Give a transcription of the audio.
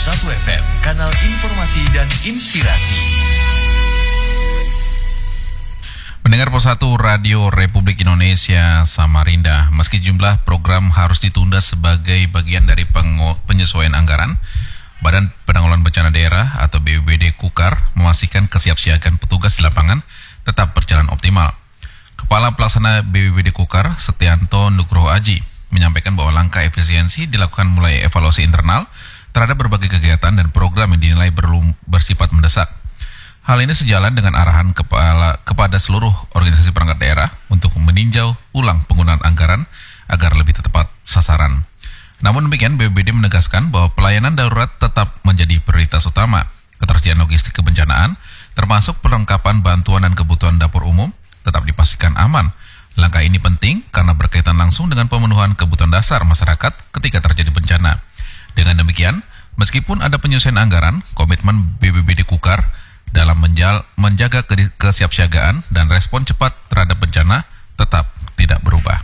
101 FM, kanal informasi dan inspirasi. Pendengar Persatu Radio Republik Indonesia Samarinda, meski jumlah program harus ditunda sebagai bagian dari penyesuaian anggaran, Badan Penanggulangan Bencana Daerah atau BPBD Kukar memastikan kesiapsiagaan petugas di lapangan tetap berjalan optimal. Kepala Pelaksana BPBD Kukar, Setianto Nugroho Aji, menyampaikan bahwa langkah efisiensi dilakukan mulai evaluasi internal terhadap berbagai kegiatan dan program yang dinilai bersifat mendesak. Hal ini sejalan dengan arahan kepada seluruh organisasi perangkat daerah untuk meninjau ulang penggunaan anggaran agar lebih tepat sasaran. Namun demikian, BPBD menegaskan bahwa pelayanan darurat tetap menjadi prioritas utama. Ketersediaan logistik kebencanaan, termasuk perlengkapan bantuan dan kebutuhan dapur umum, tetap dipastikan aman. Langkah ini penting karena berkaitan langsung dengan pemenuhan kebutuhan dasar masyarakat ketika terjadi bencana. Dengan demikian, meskipun ada penyesuaian anggaran, komitmen BPBD Kukar dalam menjaga kesiapsiagaan dan respon cepat terhadap bencana tetap tidak berubah.